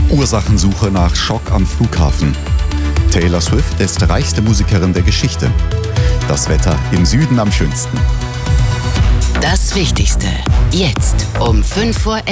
Ursachensuche nach Schock am Flughafen. Taylor Swift ist reichste Musikerin der Geschichte. Das Wetter im Süden am schönsten. Das Wichtigste jetzt um 5:11 Uhr.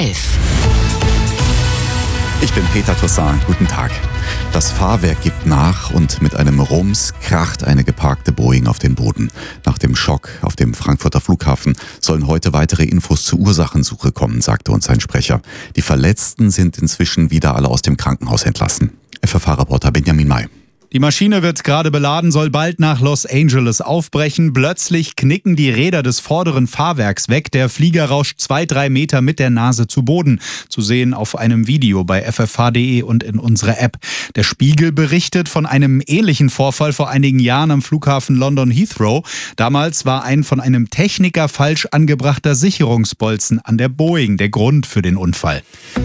Ich bin Peter Toussaint. Guten Tag. Das Fahrwerk gibt nach und mit einem Rums kracht eine geparkte Boeing auf den Boden. Nach dem Schock auf dem Frankfurter Flughafen sollen heute weitere Infos zur Ursachensuche kommen, sagte uns ein Sprecher. Die Verletzten sind inzwischen wieder alle aus dem Krankenhaus entlassen. FFH-Reporter Benjamin May. Die Maschine wird gerade beladen, soll bald nach Los Angeles aufbrechen. Plötzlich knicken die Räder des vorderen Fahrwerks weg. Der Flieger rauscht 2-3 Meter mit der Nase zu Boden. Zu sehen auf einem Video bei ffh.de und in unserer App. Der Spiegel berichtet von einem ähnlichen Vorfall vor einigen Jahren am Flughafen London Heathrow. Damals war ein von einem Techniker falsch angebrachter Sicherungsbolzen an der Boeing der Grund für den Unfall.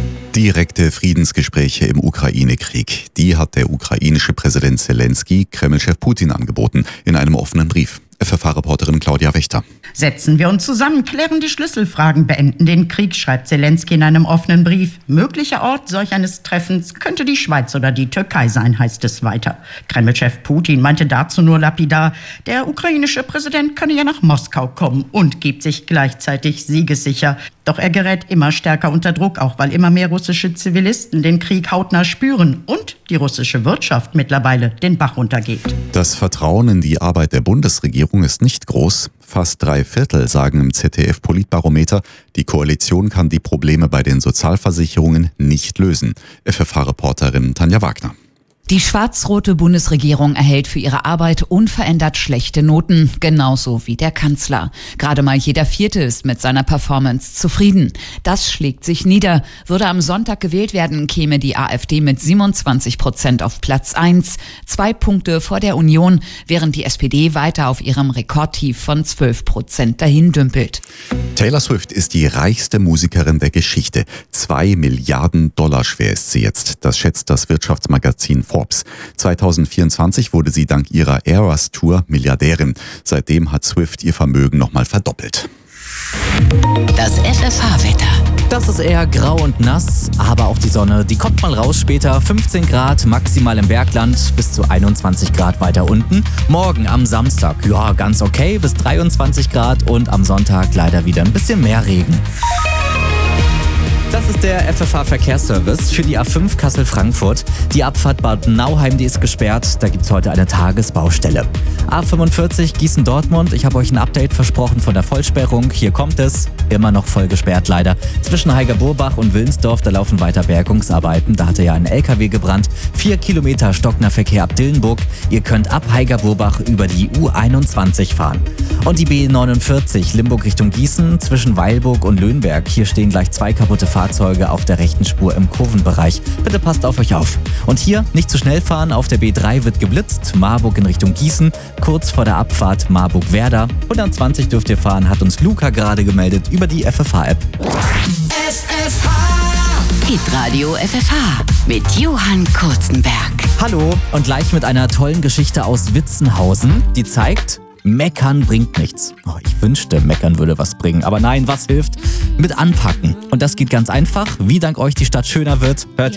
Direkte Friedensgespräche im Ukraine-Krieg. Die hat der ukrainische Präsident Zelensky Kreml-Chef Putin angeboten in einem offenen Brief. FFH-Reporterin Claudia Wächter. Setzen wir uns zusammen, klären die Schlüsselfragen, beenden den Krieg, schreibt Zelensky in einem offenen Brief. Möglicher Ort solch eines Treffens könnte die Schweiz oder die Türkei sein, heißt es weiter. Kreml-Chef Putin meinte dazu nur lapidar, der ukrainische Präsident könne ja nach Moskau kommen und gibt sich gleichzeitig siegessicher. Doch er gerät immer stärker unter Druck, auch weil immer mehr russische Zivilisten den Krieg hautnah spüren und die russische Wirtschaft mittlerweile den Bach runtergeht. Das Vertrauen in die Arbeit der Bundesregierung ist nicht groß. Fast 3/4 sagen im ZDF-Politbarometer, die Koalition kann die Probleme bei den Sozialversicherungen nicht lösen. FFH-Reporterin Tanja Wagner. Die schwarz-rote Bundesregierung erhält für ihre Arbeit unverändert schlechte Noten, genauso wie der Kanzler. Gerade mal jeder Vierte ist mit seiner Performance zufrieden. Das schlägt sich nieder. Würde am Sonntag gewählt werden, käme die AfD mit 27% auf Platz 1, 2 Punkte vor der Union, während die SPD weiter auf ihrem Rekordtief von 12% dahin dümpelt. Taylor Swift ist die reichste Musikerin der Geschichte. $2 Milliarden schwer ist sie jetzt. Das schätzt das Wirtschaftsmagazin Forbes. 2024 wurde sie dank ihrer Eras Tour Milliardärin. Seitdem hat Swift ihr Vermögen nochmal verdoppelt. Das FFH-Wetter. Das ist eher grau und nass, aber auch die Sonne, die kommt mal raus später. 15 Grad maximal im Bergland, bis zu 21 Grad weiter unten. Morgen am Samstag, ja, ganz okay, bis 23 Grad und am Sonntag leider wieder ein bisschen mehr Regen. Das ist der FFH-Verkehrsservice für die A5 Kassel-Frankfurt. Die Abfahrt Bad Nauheim, die ist gesperrt. Da gibt es heute eine Tagesbaustelle. A45 Gießen-Dortmund. Ich habe euch ein Update versprochen von der Vollsperrung. Hier kommt es. Immer noch voll gesperrt leider. Zwischen Heiger-Burbach und Wilnsdorf, da laufen weiter Bergungsarbeiten. Da hatte ja ein LKW gebrannt. 4 Kilometer stockender Verkehr ab Dillenburg. Ihr könnt ab Heiger-Burbach über die U21 fahren. Und die B49 Limburg Richtung Gießen zwischen Weilburg und Löhnberg. Hier stehen gleich 2 kaputte Fahrzeuge auf der rechten Spur im Kurvenbereich. Bitte passt auf euch auf. Und hier nicht zu schnell fahren. Auf der B3 wird geblitzt. Marburg in Richtung Gießen. Kurz vor der Abfahrt Marburg-Werder. 120 dürft ihr fahren, hat uns Luca gerade gemeldet über die FFH-App. Hitradio FFH mit Johann Kurzenberg. Hallo und gleich mit einer tollen Geschichte aus Witzenhausen, die zeigt, Meckern bringt nichts. Oh, ich wünschte, Meckern würde was bringen. Aber nein, was hilft? Mit anpacken. Und das geht ganz einfach, wie dank euch die Stadt schöner wird. Hört